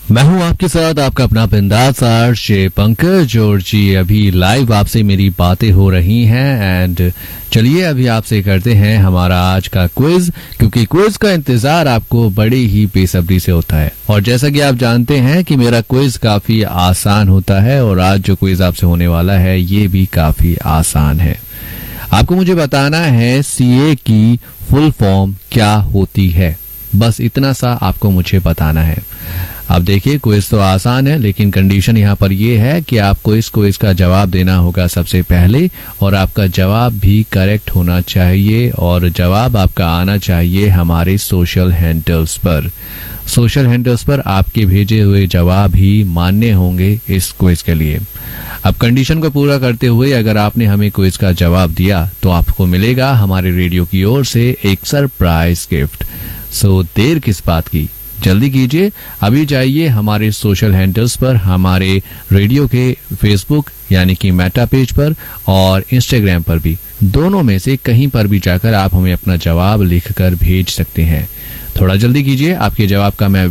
मैं हूं आपके साथ आपका अपना बिंदास आर्श पंकज और जी अभी लाइव आपसे मेरी बातें हो रही हैं एंड चलिए अभी आपसे करते हैं हमारा आज का क्विज, क्योंकि क्विज का इंतजार आपको बड़ी ही बेसब्री से होता है। और जैसा कि आप जानते हैं कि मेरा क्विज काफी आसान होता है और आज जो क्विज आपसे होने वाला है ये भी काफी आसान है। आपको मुझे बताना है सीए की फुल फॉर्म क्या होती है, बस इतना सा आपको मुझे बताना है। अब देखिए क्विज तो आसान है, लेकिन कंडीशन यहाँ पर ये है कि आपको इस क्विज का जवाब देना होगा सबसे पहले और आपका जवाब भी करेक्ट होना चाहिए और जवाब आपका आना चाहिए हमारे सोशल हैंडल्स पर। सोशल हैंडल्स पर आपके भेजे हुए जवाब ही मान्य होंगे इस क्विज के लिए। अब कंडीशन को पूरा करते हुए अगर आपने हमें क्विज का जवाब दिया तो आपको मिलेगा हमारे रेडियो की ओर से एक सरप्राइज गिफ्ट। सो देर किस बात की, जल्दी कीजिए, अभी जाइए हमारे सोशल हैंडल्स पर, हमारे रेडियो के फेसबुक यानी कि मेटा पेज पर और इंस्टाग्राम पर भी, दोनों में से कहीं पर भी जाकर आप हमें अपना जवाब लिखकर भेज सकते हैं। थोड़ा जल्दी कीजिए, आपके जवाब का मैं